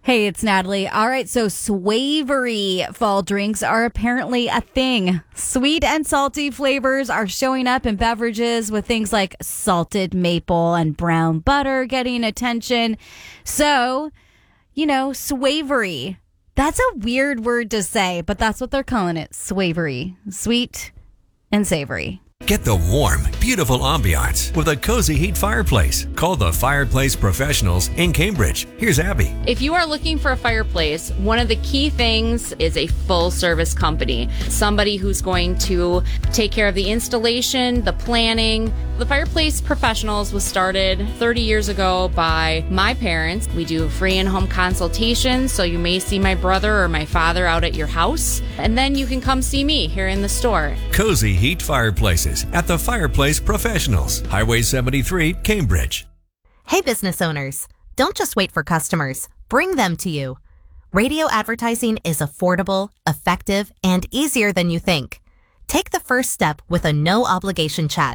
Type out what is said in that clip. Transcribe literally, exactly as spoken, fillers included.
Hey, it's Natalie. All right, so swavery fall drinks are apparently a thing. Sweet and salty flavors are showing up in beverages with things like salted maple and brown butter getting attention. So, you know, swavery. That's a weird word to say, but that's what they're calling it. Swavery. Sweet and savory. Get the warm, beautiful ambiance with a cozy heat fireplace. Call the Fireplace Professionals in Cambridge. Here's Abby. If you are looking for a fireplace, one of the key things is a full service company. Somebody who's going to take care of the installation, the planning. The Fireplace Professionals was started thirty years ago by my parents. We do free in-home consultations, so you may see my brother or my father out at your house. And then you can come see me here in the store. Cozy heat fireplaces at the Fireplace Professionals, Highway seventy-three, Cambridge. Hey, business owners, don't just wait for customers. Bring them to you. Radio advertising is affordable, effective, and easier than you think. Take the first step with a no-obligation chat.